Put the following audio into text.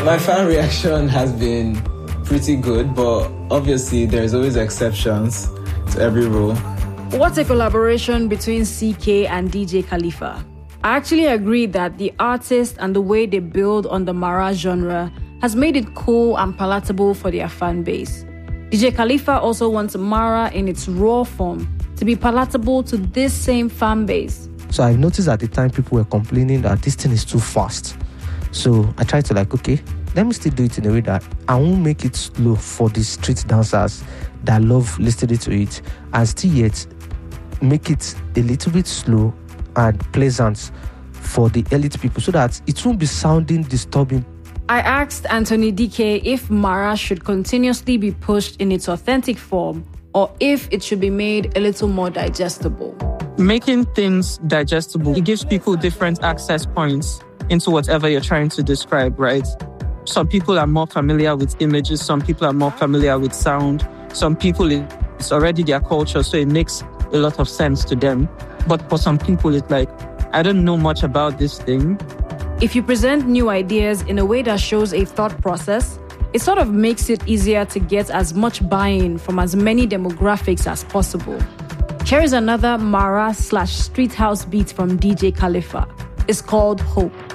My fan reaction has been pretty good, but obviously there's always exceptions to every rule. What's a collaboration between CK and DJ Khalifa? I actually agree that the artist and the way they build on the Mara genre has made it cool and palatable for their fan base. DJ Khalifa also wants Mara in its raw form to be palatable to this same fan base. So I noticed at the time people were complaining that this thing is too fast. So I tried to okay, let me still do it in a way that I won't make it slow for the street dancers that love listening to it, and still yet make it a little bit slow and pleasant for the elite people so that it won't be sounding disturbing. I asked Anthony DK if Mara should continuously be pushed in its authentic form or if it should be made a little more digestible. Making things digestible, it gives people different access points into whatever you're trying to describe, right? Some people are more familiar with images, some people are more familiar with sound, some people it's already their culture, so it makes a lot of sense to them. But for some people, it's I don't know much about this thing. If you present new ideas in a way that shows a thought process, it sort of makes it easier to get as much buy-in from as many demographics as possible. Here is another Mara/street house beat from DJ Khalifa. It's called Hope.